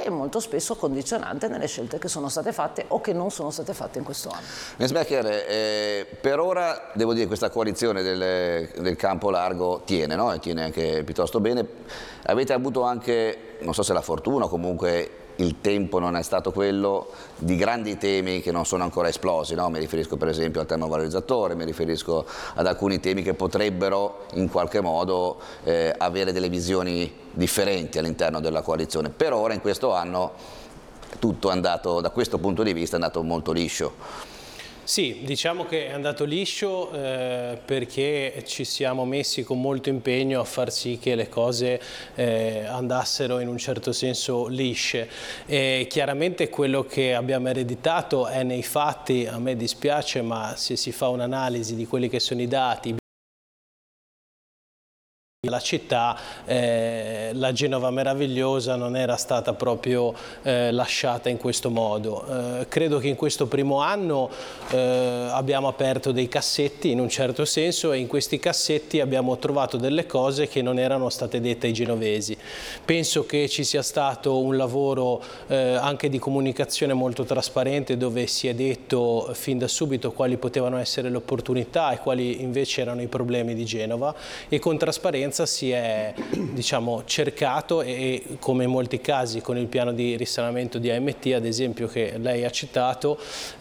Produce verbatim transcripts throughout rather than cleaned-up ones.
e molto spesso condizionante nelle scelte che sono state fatte o che non sono state fatte in questo anno. Mensbecker, eh, per ora devo dire che questa coalizione del, del campo largo tiene, no? E tiene anche piuttosto bene. Avete avuto anche, non so se la fortuna o comunque il tempo non è stato quello, di grandi temi che non sono ancora esplosi, no? Mi riferisco per esempio al termovalorizzatore, mi riferisco ad alcuni temi che potrebbero in qualche modo eh, avere delle visioni differenti all'interno della coalizione. Per ora in questo anno tutto è andato, da questo punto di vista, è andato molto liscio. Sì, diciamo che è andato liscio eh, perché ci siamo messi con molto impegno a far sì che le cose eh, andassero in un certo senso lisce. E chiaramente quello che abbiamo ereditato è nei fatti, a me dispiace, ma se si fa un'analisi di quelli che sono i dati, la città, eh, la Genova meravigliosa non era stata proprio eh, lasciata in questo modo. Eh, credo che in questo primo anno eh, abbiamo aperto dei cassetti in un certo senso e in questi cassetti abbiamo trovato delle cose che non erano state dette ai genovesi. Penso che ci sia stato un lavoro eh, anche di comunicazione molto trasparente, dove si è detto fin da subito quali potevano essere le opportunità e quali invece erano i problemi di Genova, e con trasparenza si è, diciamo, cercato, e come in molti casi con il piano di risanamento di A M T ad esempio che lei ha citato,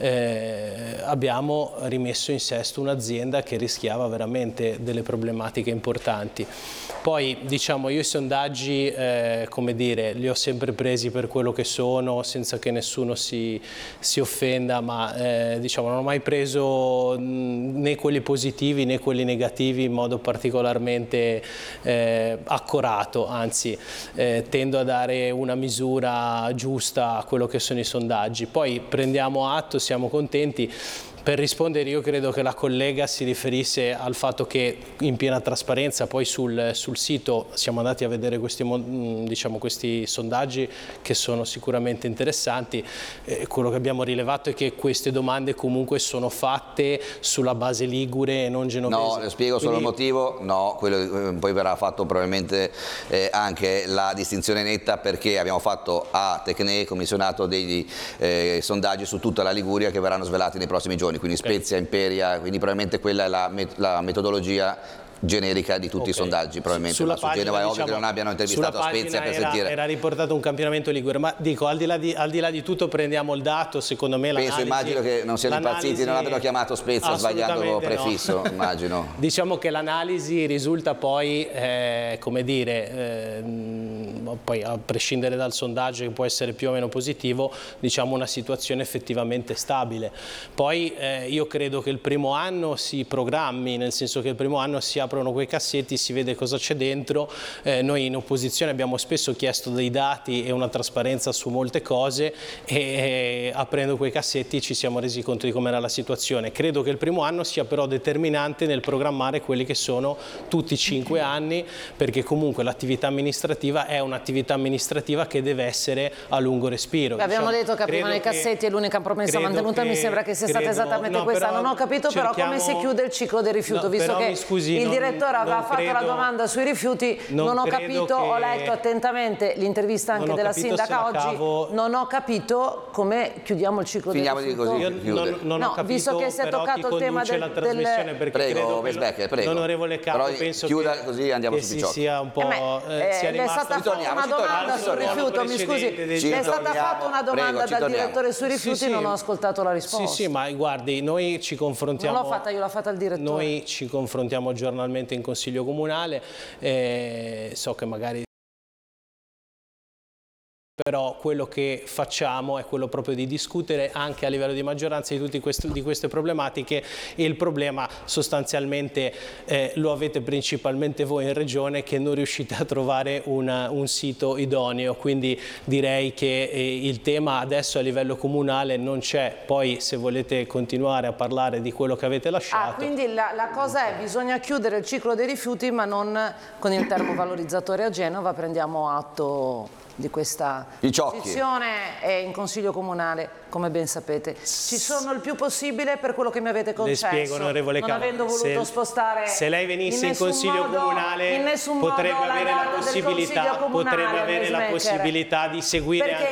eh, abbiamo rimesso in sesto un'azienda che rischiava veramente delle problematiche importanti. Poi diciamo io i sondaggi eh, come dire, li ho sempre presi per quello che sono, senza che nessuno si, si offenda, ma eh, diciamo non ho mai preso né quelli positivi né quelli negativi in modo particolarmente Eh, accorato, anzi eh, tendo a dare una misura giusta a quello che sono i sondaggi. Poi prendiamo atto, siamo contenti. Per rispondere io credo che la collega si riferisse al fatto che in piena trasparenza poi sul, sul sito siamo andati a vedere questi, diciamo, questi sondaggi che sono sicuramente interessanti. Eh, quello che abbiamo rilevato è che queste domande comunque sono fatte sulla base ligure e non genovese. No, spiego solo il motivo, no, quello, eh, poi verrà fatto probabilmente eh, anche la distinzione netta, perché abbiamo fatto a Tecne commissionato degli eh, sondaggi su tutta la Liguria che verranno svelati nei prossimi giorni. Quindi Spezia, Imperia, quindi probabilmente quella è la, met la metodologia generica di tutti okay. i sondaggi, probabilmente. Sulla ma pagina, su Genova è ovvio diciamo, che non abbiano intervistato a Spezia per era, sentire. Era riportato un campionamento ligure, ma dico, al di là di, al di, là di tutto prendiamo il dato, secondo me l'analisi... Penso, immagino che non siano impazziti, non abbiano chiamato Spezia sbagliando prefisso, no. immagino. Diciamo che l'analisi risulta poi, eh, come dire, eh, poi a prescindere dal sondaggio che può essere più o meno positivo, diciamo una situazione effettivamente stabile. Poi eh, io credo che il primo anno si programmi, nel senso che il primo anno si aprono quei cassetti, si vede cosa c'è dentro. Eh, noi in opposizione abbiamo spesso chiesto dei dati e una trasparenza su molte cose e eh, aprendo quei cassetti ci siamo resi conto di com'era la situazione. Credo che il primo anno sia però determinante nel programmare quelli che sono tutti i cinque anni, perché comunque l'attività amministrativa è un'attività amministrativa che deve essere a lungo respiro. Beh, abbiamo diciamo, detto che aprivano i cassetti e l'unica promessa mantenuta, che, mi sembra che sia stata esattamente no, questa. Non ho capito cerchiamo... però come si chiude il ciclo del rifiuto, no, visto che scusi, il non, direttore aveva fatto credo, la domanda sui rifiuti, non, non ho capito, che... ho letto attentamente l'intervista anche della sindaca oggi, cavo... non ho capito come chiudiamo il ciclo Finiamo del rifiuto. Così, Io non, non no, ho capito, visto che si è toccato il tema del, la trasmissione, del... perché prego, credo che l'onorevole Capo penso chiuda che, così andiamo che su si sia un po' eh, eh, sia le è stata fatta una domanda sul rifiuto, mi scusi, le è stata fatta una domanda dal direttore sui rifiuti, sì, sì. Non ho ascoltato la risposta. Sì, sì, ma guardi, noi ci confrontiamo. Non l'ho fatta io, l'ha fatta il direttore. Noi ci confrontiamo giornalmente in Consiglio Comunale, eh, so che magari però quello che facciamo è quello proprio di discutere anche a livello di maggioranza di tutte queste, di queste problematiche, e il problema sostanzialmente eh, lo avete principalmente voi in Regione, che non riuscite a trovare una, un sito idoneo, quindi direi che eh, il tema adesso a livello comunale non c'è. Poi se volete continuare a parlare di quello che avete lasciato... Ah, quindi la, la cosa è bisogna chiudere il ciclo dei rifiuti, ma non con il termovalorizzatore a Genova. Prendiamo atto di questa posizione e in Consiglio Comunale, come ben sapete. Ci sono il più possibile per quello che mi avete concesso. Le spiego, onorevole non Cava, avendo voluto se, spostare se lei venisse in, in Consiglio modo, Comunale in potrebbe modo avere la possibilità, comunale, potrebbe avere la possibilità di seguire perché